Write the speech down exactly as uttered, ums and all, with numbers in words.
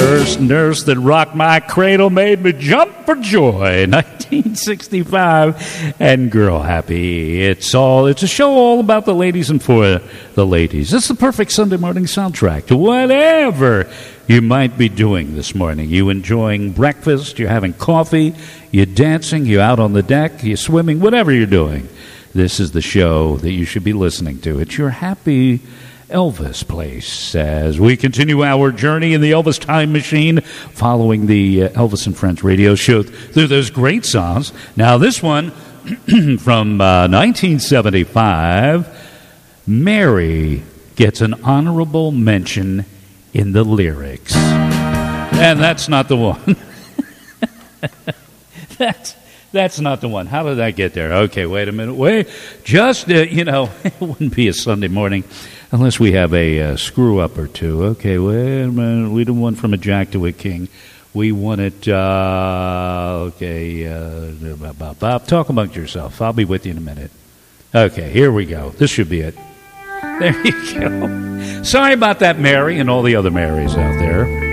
First nurse that rocked my cradle made me jump for joy. nineteen sixty-five and Girl Happy. It's all. It's a show all about the ladies and for the ladies. It's the perfect Sunday morning soundtrack to whatever you might be doing this morning. You enjoying breakfast, you're having coffee, you're dancing, you're out on the deck, you're swimming, whatever you're doing. This is the show that you should be listening to. It's your happy Elvis place as we continue our journey in the Elvis time machine following the uh, Elvis and Friends radio show through those great songs. Now this one from uh, nineteen seventy-five, Mary gets an honorable mention in the lyrics. And that's not the one. that's That's not the one. How did that get there? Okay, wait a minute. Wait, just, uh, you know, it wouldn't be a Sunday morning unless we have a uh, screw-up or two. Okay, wait a minute. We didn't want from a Jack to a King. We want it, uh, okay, uh, Bob, Bob, talk amongst yourself. I'll be with you in a minute. Okay, here we go. This should be it. There you go. Sorry about that, Mary, and all the other Marys out there.